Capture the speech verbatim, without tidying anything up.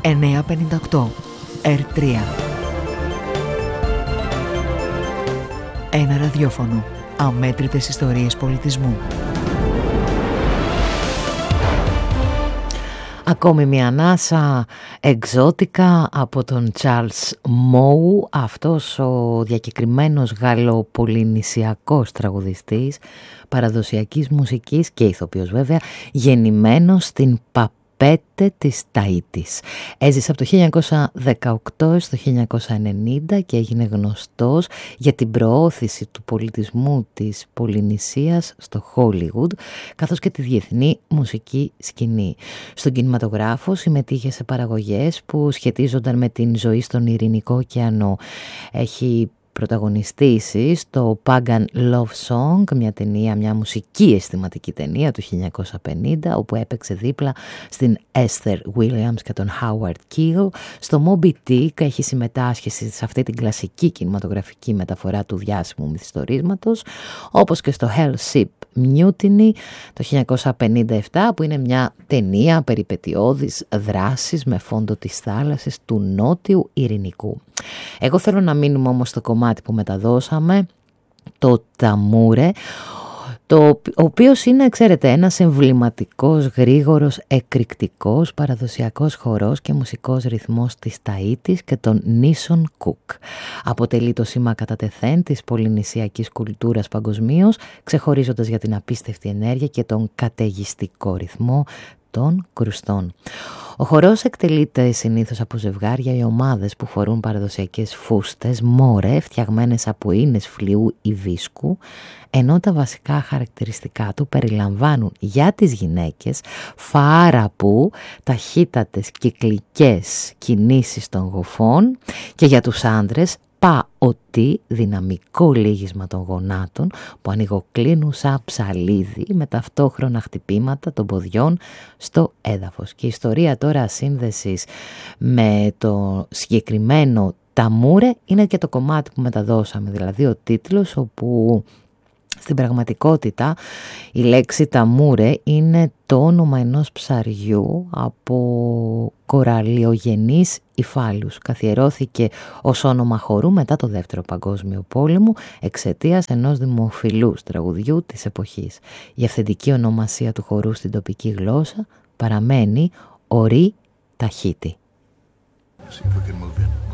εννιακόσια πενήντα οκτώ ερ τρία. Ένα ραδιόφωνο. Αμέτρητες ιστορίες πολιτισμού. Ακόμη μια ανάσα εξώτικα από τον Charles Moe, αυτός ο διακεκριμένος γαλλοπολυνησιακός τραγουδιστής παραδοσιακής μουσικής και ηθοποιός βέβαια, γεννημένος στην Παπ Πέτε της Ταΐτης. Έζησε από το χίλια εννιακόσια δεκαοκτώ στο χίλια εννιακόσια ενενήντα και έγινε γνωστός για την προώθηση του πολιτισμού της Πολυνησίας στο Χόλιγουντ, καθώς και τη διεθνή μουσική σκηνή. Στον κινηματογράφο συμμετείχε σε παραγωγές που σχετίζονταν με την ζωή στον Ειρηνικό ωκεανό. Έχει πρωταγωνιστήσει στο Pagan Love Song, μια ταινία, μια μουσική αισθηματική ταινία του χίλια εννιακόσια πενήντα, όπου έπαιξε δίπλα στην Esther Williams και τον Howard Keel. Στο Moby Dick έχει συμμετάσχει σε αυτή την κλασική κινηματογραφική μεταφορά του διάσημου μυθιστορίσματος, όπως και στο Hell Ship Mutiny το χίλια εννιακόσια πενήντα επτά, που είναι μια ταινία περιπετειώδης δράσης με φόντο της θάλασσης του Νότιου Ειρηνικού. Εγώ θέλω να μείνουμε όμως στο κομμάτι που μεταδώσαμε, το Ταμούρε, το ο οποίος είναι, ξέρετε, ένας εμβληματικός, γρήγορος, εκρηκτικός, παραδοσιακός χορός και μουσικός ρυθμός της Ταΐτης και των νήσων Κουκ. Αποτελεί το σήμα κατά τεθέν της πολυνησιακής κουλτούρας παγκοσμίως, ξεχωρίζοντας για την απίστευτη ενέργεια και τον καταιγιστικό ρυθμό των κρουστών. Ο χορός εκτελείται συνήθως από ζευγάρια ή ομάδες που φορούν παραδοσιακές φούστες, μόρε, φτιαγμένες από ίνες φλοιού ή βίσκου, ενώ τα βασικά χαρακτηριστικά του περιλαμβάνουν για τις γυναίκες φαάραπου, ταχύτατες κυκλικές κινήσεις των γοφών, και για τους άντρες παωτή, δυναμικό λύγισμα των γονάτων που ανοιγοκλίνουν σαν ψαλίδι με ταυτόχρονα χτυπήματα των ποδιών στο έδαφος. Και η ιστορία τώρα σύνδεσης με το συγκεκριμένο Ταμούρε είναι και το κομμάτι που μεταδώσαμε, δηλαδή ο τίτλος, όπου στην πραγματικότητα η λέξη Ταμούρε είναι το όνομα ενός ψαριού από κοραλιογενείς υφάλους. Καθιερώθηκε ως όνομα χορού μετά το Δεύτερο Παγκόσμιο Πόλεμο εξαιτίας ενός δημοφιλούς τραγουδιού της εποχής. Η αυθεντική ονομασία του χορού στην τοπική γλώσσα παραμένει Ορί Ταχίτη. See if we can move in.